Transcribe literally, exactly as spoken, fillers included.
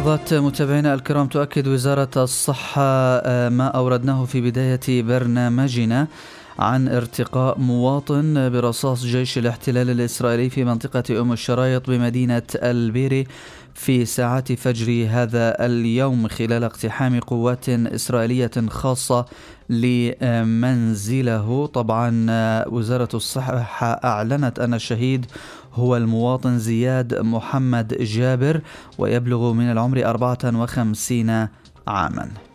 لاحظت متابعينا الكرام تؤكد وزارة الصحة ما أوردناه في بداية برنامجنا عن ارتقاء مواطن برصاص جيش الاحتلال الإسرائيلي في منطقة أم الشرايط بمدينة البيري في ساعات فجر هذا اليوم خلال اقتحام قوات إسرائيلية خاصة لمنزله. طبعا وزارة الصحة أعلنت أن الشهيد هو المواطن زياد محمد جابر ويبلغ من العمر أربعة وخمسين عاما.